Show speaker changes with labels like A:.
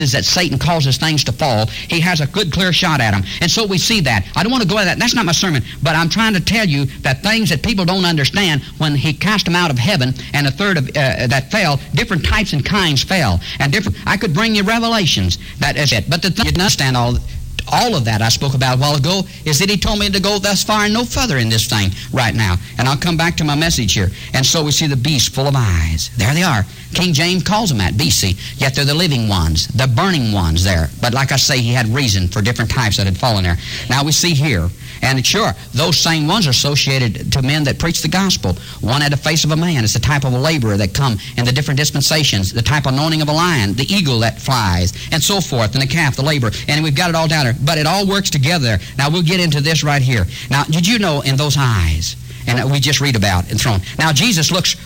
A: that Satan causes things to fall, he has a good, clear shot at them. And so we see that. I don't want to go into that. That's not my sermon. But I'm trying to tell you that things that people don't understand, when he cast them out of heaven, and a third of that fell, different types and kinds fell. And different. I could bring you revelations. That is it. But the thing you didn't understand all of that I spoke about a while ago is that he told me to go thus far and no further in this thing right now. And I'll come back to my message here. And so we see the beast full of eyes. There they are. King James calls them that, beasts, yet they're the living ones, the burning ones there. But like I say, he had reason for different types that had fallen there. Now we see here, and sure, those same ones are associated to men that preach the gospel. One had the face of a man. It's the type of a laborer that come in the different dispensations, the type of anointing of a lion, the eagle that flies, and so forth, and the calf, the laborer. And we've got it all down there. But it all works together. Now we'll get into this right here. Now, did you know in those eyes, and we just read about and thrown. Now Jesus looks